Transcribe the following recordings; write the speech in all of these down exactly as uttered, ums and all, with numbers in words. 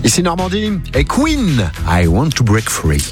Ici Normandie et Queen, I Want to Break Free.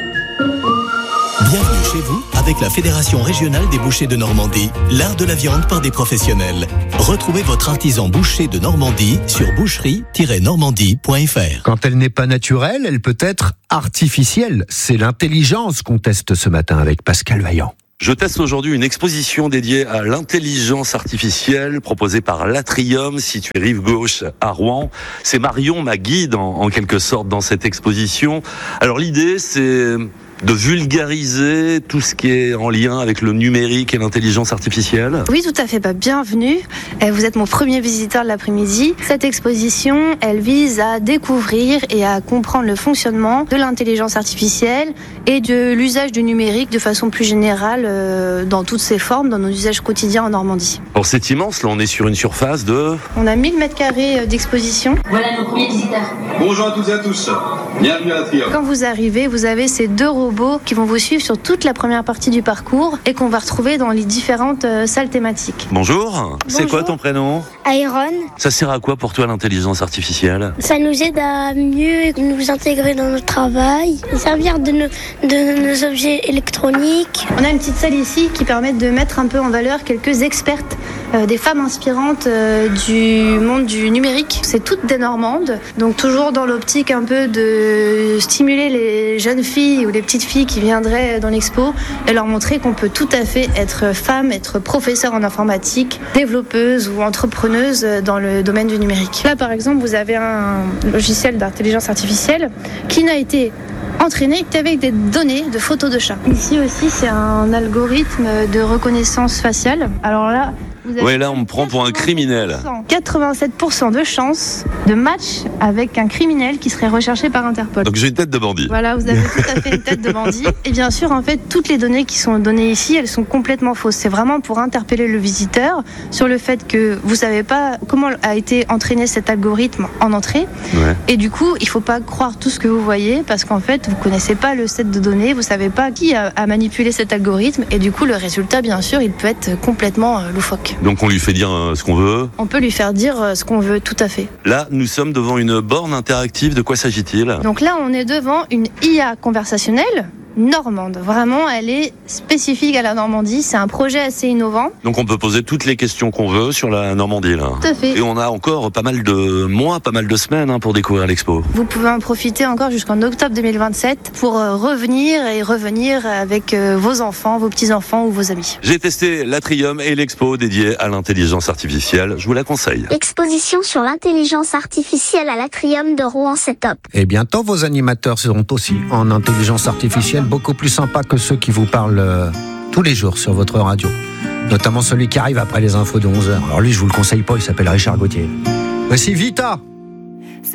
Bienvenue chez vous avec la Fédération régionale des bouchers de Normandie, l'art de la viande par des professionnels. Retrouvez votre artisan boucher de Normandie sur boucherie tiret normandie point f r. Quand elle n'est pas naturelle, elle peut être artificielle. C'est l'intelligence qu'on teste ce matin avec Pascal Vaillant. Je teste aujourd'hui une exposition dédiée à l'intelligence artificielle proposée par l'Atrium, situé rive gauche à Rouen. C'est Marion, ma guide en, en quelque sorte dans cette exposition. Alors l'idée, c'est de vulgariser tout ce qui est en lien avec le numérique et l'intelligence artificielle. Oui, tout à fait. Bah, bienvenue. Vous êtes mon premier visiteur de l'après-midi. Cette exposition, elle vise à découvrir et à comprendre le fonctionnement de l'intelligence artificielle et de l'usage du numérique de façon plus générale euh, dans toutes ses formes, dans nos usages quotidiens en Normandie. Alors c'est immense, là on est sur une surface de... On a mille mètres carrés d'exposition. Voilà nos premiers visiteurs. Bonjour à toutes et à tous. Bienvenue à l'Atrium. Quand vous arrivez, vous avez ces deux robots qui vont vous suivre sur toute la première partie du parcours et qu'on va retrouver dans les différentes euh, salles thématiques. Bonjour. Bonjour. C'est quoi ton prénom ? Iron. Ça sert à quoi pour toi l'intelligence artificielle ? Ça nous aide à mieux nous intégrer dans notre travail, servir de nos, de nos objets électroniques. On a une petite salle ici qui permet de mettre un peu en valeur quelques expertes, euh, des femmes inspirantes euh, du monde du numérique. C'est toutes des Normandes, donc toujours dans l'optique un peu de stimuler les jeunes filles ou les petites filles qui viendraient dans l'expo et leur montrer qu'on peut tout à fait être femme, être professeur en informatique, développeuse ou entrepreneuse dans le domaine du numérique. Là, par exemple, vous avez un logiciel d'intelligence artificielle qui n'a été entraîné qu'avec des données de photos de chats. Ici aussi, c'est un algorithme de reconnaissance faciale. Alors là, ouais, là, on me prend pour un criminel. quatre-vingt-sept pour cent de chance de match avec un criminel qui serait recherché par Interpol. Donc j'ai une tête de bandit. Voilà, vous avez tout à fait une tête de bandit. Et bien sûr, en fait, toutes les données qui sont données ici, elles sont complètement fausses. C'est vraiment pour interpeller le visiteur sur le fait que vous savez pas comment a été entraîné cet algorithme en entrée. Ouais. Et du coup, il faut pas croire tout ce que vous voyez parce qu'en fait, vous connaissez pas le set de données, vous savez pas qui a, a manipulé cet algorithme. Et du coup, le résultat, bien sûr, il peut être complètement euh, loufoque. Donc on lui fait dire euh, ce qu'on veut. On peut lui faire dire euh, ce qu'on veut, tout à fait. Là, nous sommes devant une borne interactive. De quoi s'agit-il ? Donc là, on est devant une I A conversationnelle normande. Vraiment, elle est spécifique à la Normandie. C'est un projet assez innovant. Donc on peut poser toutes les questions qu'on veut sur la Normandie, là. Tout à fait. Et on a encore pas mal de mois, pas mal de semaines hein, pour découvrir l'expo. Vous pouvez en profiter encore jusqu'en octobre deux mille vingt-sept pour euh, revenir et revenir avec euh, vos enfants, vos petits-enfants ou vos amis. J'ai testé l'Atrium et l'expo dédiée à l'intelligence artificielle. Je vous la conseille. Exposition sur l'intelligence artificielle à l'Atrium de Rouen, c'est top. Et bientôt, vos animateurs seront aussi en intelligence artificielle, beaucoup plus sympas que ceux qui vous parlent euh, tous les jours sur votre radio. Notamment celui qui arrive après les infos de onze heures. Alors lui, je vous le conseille pas, il s'appelle Richard Gauthier. Voici Vita.